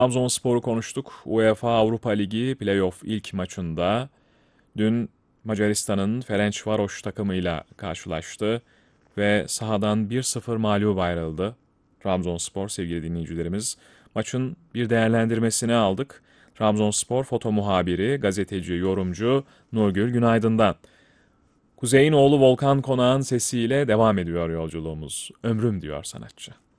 Trabzonspor'u konuştuk. UEFA Avrupa Ligi playoff ilk maçında dün Macaristan'ın Ferencvaros takımıyla karşılaştı ve sahadan 1-0 mağlup ayrıldı. Trabzonspor sevgili dinleyicilerimiz. Maçın bir değerlendirmesini aldık. Trabzonspor foto muhabiri, gazeteci, yorumcu Nurgül Günaydın'dan. Kuzey'in oğlu Volkan Konak'ın sesiyle devam ediyor yolculuğumuz. Ömrüm diyor sanatçı.